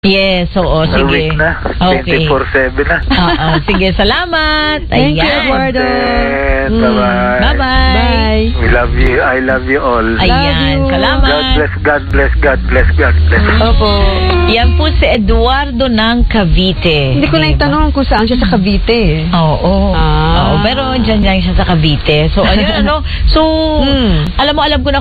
Yes, oo, A sige. week na. Okay. 24/7 na. Oo, sige, salamat. Thank you, Ayan. Eduardo. Bye-bye. Bye-bye. Bye. We love you. I love you all. Ayan, you. salamat. God bless, God bless, God bless, God bless. Opo. Yan po si Eduardo ng Cavite. Hindi ko na Diba? itanong kung saan siya sa Cavite. Oo. Ah. Oo, pero dyan lang siya sa Cavite. So, ayun, ano. So, alam ko na